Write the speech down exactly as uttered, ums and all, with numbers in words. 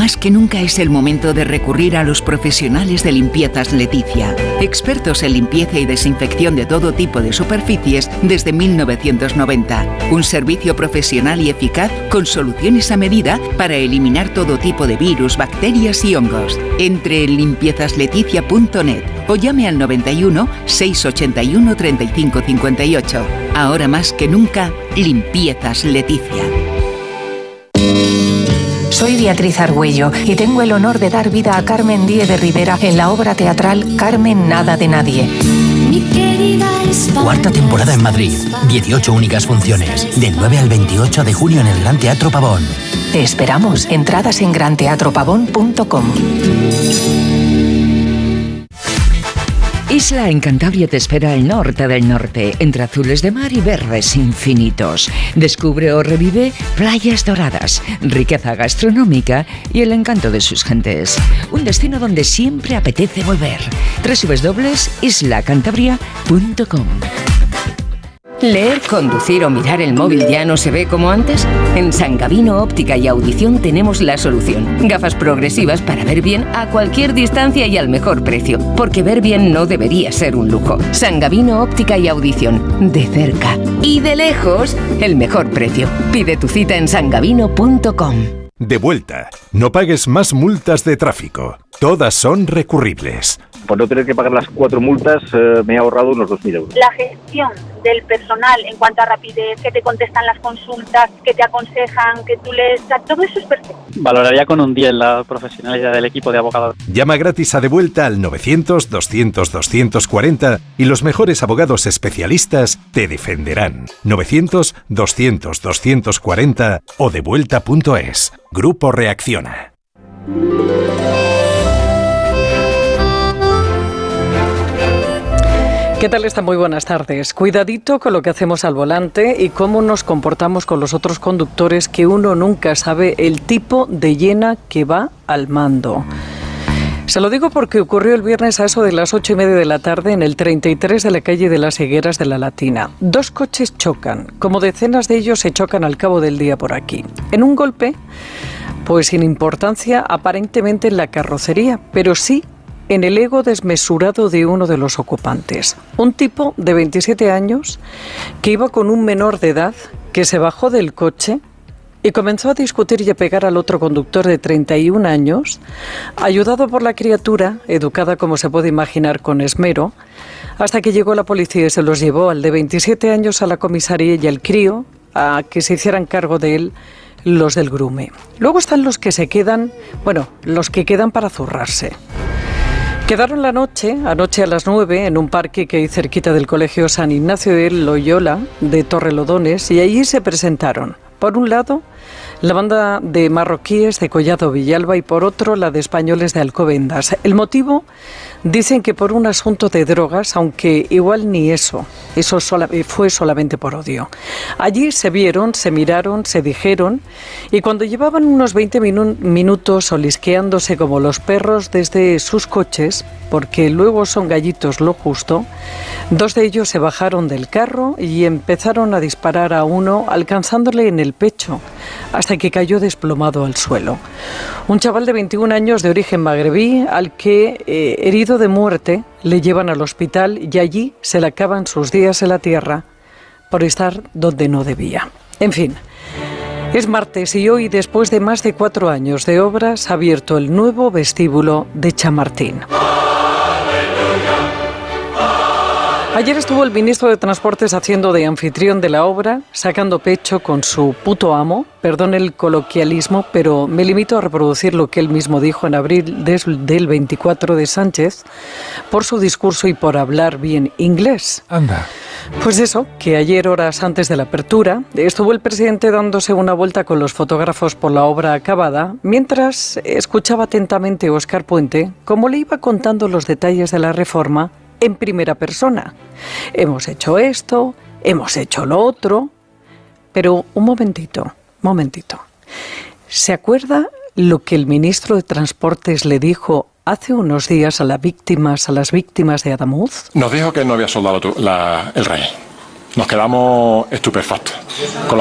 más que nunca es el momento de recurrir a los profesionales de Limpiezas Leticia. Expertos en limpieza y desinfección de todo tipo de superficies desde mil novecientos noventa. Un servicio profesional y eficaz con soluciones a medida para eliminar todo tipo de virus, bacterias y hongos. Entre en limpiezas leticia punto net o llame al noventa y uno, seiscientos ochenta y uno, treinta y cinco cincuenta y ocho. Ahora más que nunca, Limpiezas Leticia. Soy Beatriz Argüello y tengo el honor de dar vida a Carmen Díez de Rivera en la obra teatral Carmen Nada de Nadie. Cuarta temporada en Madrid, dieciocho únicas funciones, del nueve al veintiocho de junio en el Gran Teatro Pavón. Te esperamos. Entradas en gran teatro pavón punto com. Isla en Cantabria te espera al norte del norte, entre azules de mar y verdes infinitos. Descubre o revive playas doradas, riqueza gastronómica y el encanto de sus gentes. Un destino donde siempre apetece volver. doble u doble u doble u punto isla cantabria punto com. ¿Leer, conducir o mirar el móvil ya no se ve como antes? En San Gabino Óptica y Audición tenemos la solución. Gafas progresivas para ver bien a cualquier distancia y al mejor precio. Porque ver bien no debería ser un lujo. San Gabino Óptica y Audición. De cerca y de lejos, el mejor precio. Pide tu cita en san gabino punto com. De vuelta. No pagues más multas de tráfico. Todas son recurribles. Por no tener que pagar las cuatro multas, eh, me he ahorrado unos dos mil euros. La gestión del personal en cuanto a rapidez, que te contestan las consultas, que te aconsejan, que tú lees, todo eso es perfecto. Valoraría con un diez la profesionalidad del equipo de abogados. Llama gratis a De Vuelta al novecientos, doscientos, doscientos cuarenta y los mejores abogados especialistas te defenderán. novecientos, doscientos, doscientos cuarenta o devuelta punto es. Grupo Reacciona. ¿Qué tal están? Muy buenas tardes. Cuidadito con lo que hacemos al volante y cómo nos comportamos con los otros conductores, que uno nunca sabe el tipo de llena que va al mando. Se lo digo porque ocurrió el viernes a eso de las ocho y media de la tarde en el treinta y tres de la calle de las Higueras de la Latina. Dos coches chocan, como decenas de ellos se chocan al cabo del día por aquí. En un golpe, pues sin importancia aparentemente en la carrocería, pero sí en el ego desmesurado de uno de los ocupantes. Un tipo de veintisiete años que iba con un menor de edad que se bajó del coche y comenzó a discutir y a pegar al otro conductor de treinta y un años, ayudado por la criatura, educada como se puede imaginar con esmero, hasta que llegó la policía y se los llevó al de veintisiete años a la comisaría y al crío a que se hicieran cargo de él los del Grume. Luego están los que se quedan, bueno, los que quedan para zurrarse. Quedaron la noche, anoche a las nueve, en un parque que hay cerquita del Colegio San Ignacio de Loyola de Torrelodones, y allí se presentaron, por un lado, la banda de marroquíes de Collado Villalba y por otro la de españoles de Alcobendas. El motivo, dicen que por un asunto de drogas, aunque igual ni eso, eso sola, fue solamente por odio. Allí se vieron, se miraron, se dijeron, y cuando llevaban unos veinte minu- minutos olisqueándose como los perros desde sus coches, porque luego son gallitos lo justo, dos de ellos se bajaron del carro y empezaron a disparar a uno, alcanzándole en el pecho, hasta que cayó desplomado al suelo. Un chaval de veintiún años de origen magrebí, al que, eh, herido de muerte, le llevan al hospital y allí se le acaban sus días en la tierra por estar donde no debía. En fin, es martes y hoy, después de más de cuatro años de obras, ha abierto el nuevo vestíbulo de Chamartín. Ayer estuvo el ministro de Transportes haciendo de anfitrión de la obra, sacando pecho con su puto amo, perdón el coloquialismo, pero me limito a reproducir lo que él mismo dijo en abril del veinticuatro de Sánchez, por su discurso y por hablar bien inglés. Anda. Pues eso, que ayer, horas antes de la apertura, estuvo el presidente dándose una vuelta con los fotógrafos por la obra acabada, mientras escuchaba atentamente a Óscar Puente, como le iba contando los detalles de la reforma en primera persona. Hemos hecho esto, hemos hecho lo otro, pero un momentito, momentito. ¿Se acuerda lo que el ministro de Transportes le dijo hace unos días a las víctimas, a las víctimas de Adamuz? Nos dijo que no había soldado tu, la, el rey. Nos quedamos estupefactos con la